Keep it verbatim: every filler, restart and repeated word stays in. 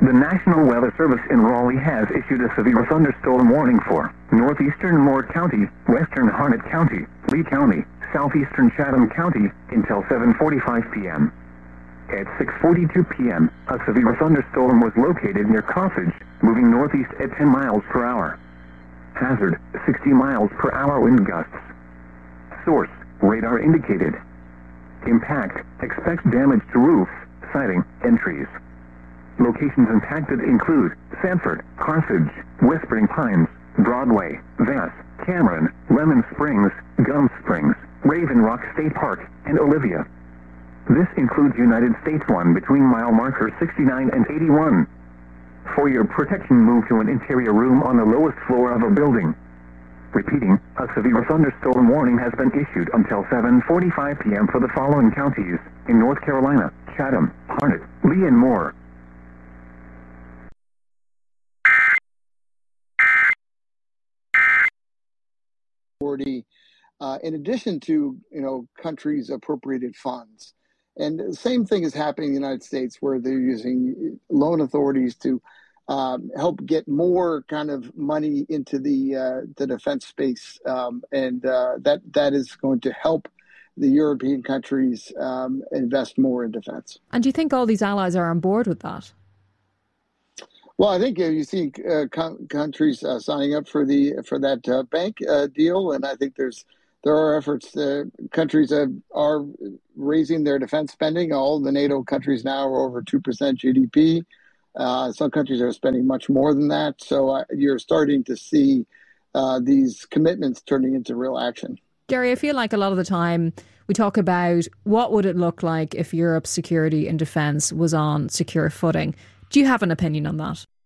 The National Weather Service in Raleigh has issued a severe thunderstorm warning for northeastern Moore County, western Harnett County, Lee County, southeastern Chatham County until seven forty-five p.m. At six forty-two p.m., a severe thunderstorm was located near Carthage, moving northeast at ten miles per hour. Hazard, sixty miles per hour wind gusts. Source, radar indicated. Impact, expect damage to roofs, siding, and trees. Locations impacted include Sanford, Carthage, Whispering Pines, Broadway, Vass, Cameron, Lemon Springs, Gum Springs, Raven Rock State Park, and Olivia. This includes United States one between mile markers sixty-nine and eighty-one. For your protection, move to an interior room on the lowest floor of a building. Repeating, a severe thunderstorm warning has been issued until seven forty-five p.m. for the following counties in North Carolina: Chatham, Harnett, Lee, and Moore. Uh, in addition to, you know, countries' appropriated funds. And the same thing is happening in the United States, where they're using loan authorities to um, help get more kind of money into the uh, the defense space, um, and uh, that that is going to help the European countries um, invest more in defense. And do you think all these allies are on board with that? Well, I think uh, you see uh, com- countries uh, signing up for the for that uh, bank uh, deal, and I think there's there are efforts. Uh, countries uh, are raising their defense spending. All the NATO countries now are over two percent G D P. Uh, some countries are spending much more than that. So uh, you're starting to see uh, these commitments turning into real action. Gary, I feel like a lot of the time we talk about what would it look like if Europe's security and defence was on secure footing. Do you have an opinion on that?